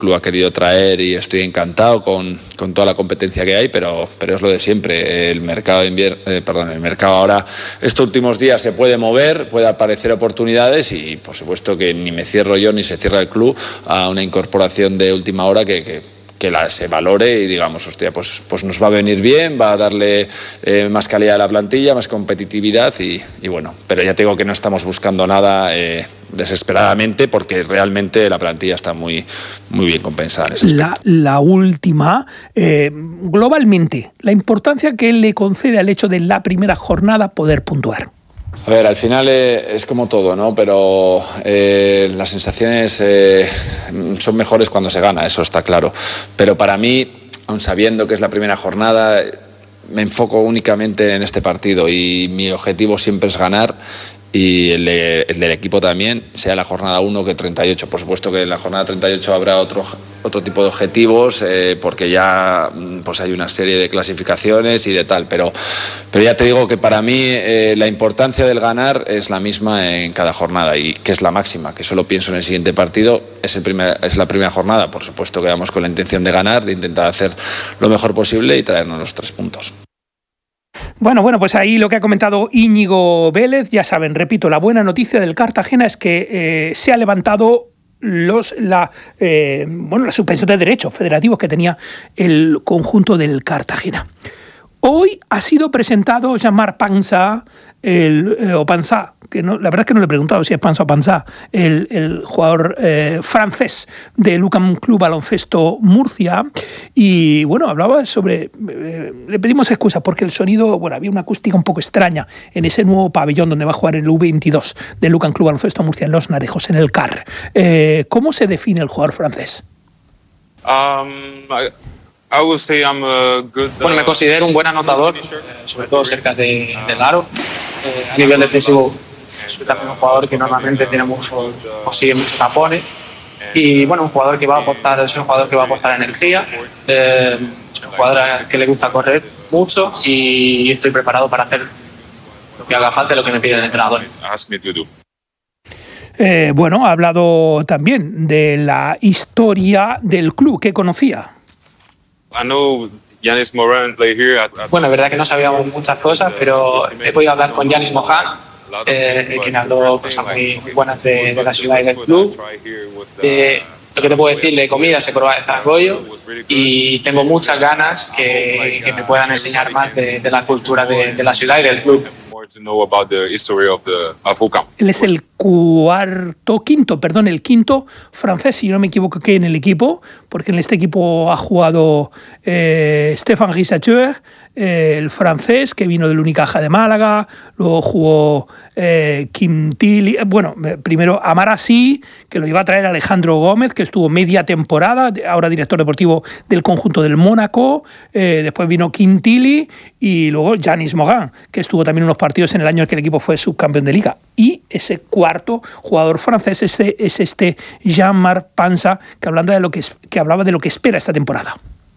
club ha querido traer y estoy encantado con toda la competencia que hay, pero es lo de siempre. El mercado el mercado ahora, estos últimos días se puede mover, puede aparecer oportunidades y por supuesto que ni me cierro yo ni se cierra el club a una incorporación de última hora que se valore y digamos, hostia, pues nos va a venir bien, va a darle más calidad a la plantilla, más competitividad y bueno, pero ya te digo que no estamos buscando nada desesperadamente porque realmente la plantilla está muy, muy bien compensada en ese aspecto. La última, globalmente, la importancia que él le concede al hecho de la primera jornada poder puntuar. A ver, al final es como todo, ¿no? Pero las sensaciones son mejores cuando se gana, eso está claro. Pero para mí, aun sabiendo que es la primera jornada, me enfoco únicamente en este partido y mi objetivo siempre es ganar y el del equipo también, sea la jornada 1 que 38. Por supuesto que en la jornada 38 habrá otro tipo de objetivos porque ya pues hay una serie de clasificaciones y de tal, pero ya te digo que para mí la importancia del ganar es la misma en cada jornada y que es la máxima, que solo pienso en el siguiente partido, es la primera jornada. Por supuesto que vamos con la intención de ganar, de intentar hacer lo mejor posible y traernos los 3 puntos. Bueno, pues ahí lo que ha comentado Íñigo Vélez, ya saben, repito, la buena noticia del Cartagena es que se ha levantado la suspensión de derechos federativos que tenía el conjunto del Cartagena. Hoy ha sido presentado Jean-Marc Pansa, o Pansá, que no, la verdad es que no le he preguntado si es Pansa o Pansá, el jugador francés del UCAM Club Baloncesto Murcia, y bueno, hablaba sobre, le pedimos excusas porque el sonido, bueno, había una acústica un poco extraña en ese nuevo pabellón donde va a jugar el U22 del UCAM Club Baloncesto Murcia en Los Narejos, en el CAR. ¿Cómo se define el jugador francés? Bueno, me considero un buen anotador, sobre todo cerca del aro. A nivel defensivo, soy también un jugador que normalmente consigue muchos tapones. Y bueno, es un jugador que va a aportar energía. Soy un jugador que le gusta correr mucho y estoy preparado para hacer lo que haga falta y lo que me pide el entrenador. Ha hablado también de la historia del club que conocía. Bueno, es verdad que no sabíamos muchas cosas, pero he podido hablar con Yanis Mohan, quien habló cosas muy buenas de la ciudad y del club. Lo que te puedo decir de comida, se prueba de Zaragoza y tengo muchas ganas que me puedan enseñar más de la cultura de la ciudad y del club. Él es el quinto francés, si no me equivoco, que en el equipo, porque en este equipo ha jugado Stéphane Guisacheur, el francés que vino del Unicaja de Málaga, luego jugó Kim Tilly, primero Amarasi, que lo iba a traer Alejandro Gómez, que estuvo media temporada, ahora director deportivo del conjunto del Mónaco, después vino Kim Tilly y luego Yanis Mohan, que estuvo también unos partidos en el año en que el equipo fue subcampeón de liga. Y ese cuarto jugador francés es este Jean-Marc Pansa, que hablaba de lo que espera esta temporada.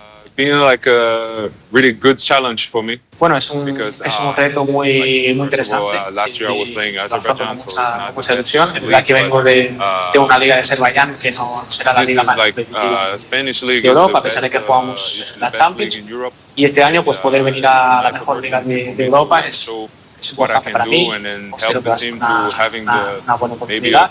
Bueno, es un reto muy interesante. Lo afronto con mucha ilusión. Es verdad que vengo de una liga de Azerbaiyán que no será la liga más de Europa, a pesar de que jugamos la Champions. Y este año, pues poder venir a la mejor liga de Europa es importante para mí. Considero que va a ser una buena oportunidad.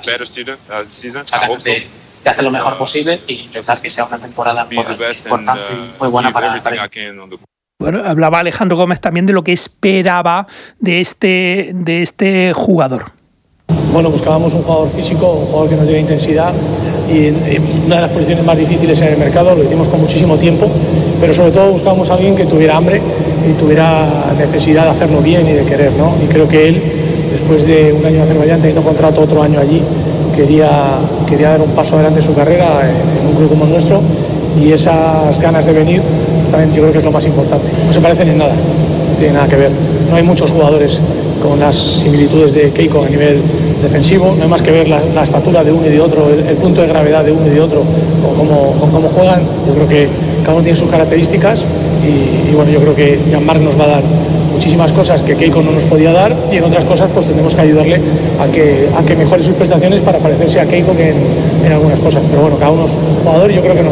De hacer lo mejor posible y intentar que sea una temporada importante y muy buena para el. Bueno, hablaba Alejandro Gómez también de lo que esperaba de este jugador. Bueno, buscábamos un jugador físico, un jugador que nos diera intensidad y una de las posiciones más difíciles en el mercado, lo hicimos con muchísimo tiempo, pero sobre todo buscábamos a alguien que tuviera hambre y tuviera necesidad de hacerlo bien y de querer, ¿no? Y creo que él, después de un año en Azerbaiyán, teniendo contrato otro año allí, quería dar un paso adelante en su carrera en un club como el nuestro y esas ganas de venir también yo creo que es lo más importante. No se parecen en nada, no tiene nada que ver. No hay muchos jugadores con las similitudes de Keiko a nivel defensivo, no hay más que ver la estatura de uno y de otro, el punto de gravedad de uno y de otro, o cómo juegan. Yo creo que cada uno tiene sus características y bueno, yo creo que Jean-Marc nos va a dar muchísimas cosas que Keiko no nos podía dar y en otras cosas pues tendremos que ayudarle a que mejore sus prestaciones para parecerse a Keiko que algunas cosas. Pero bueno, cada uno es un jugador y yo creo que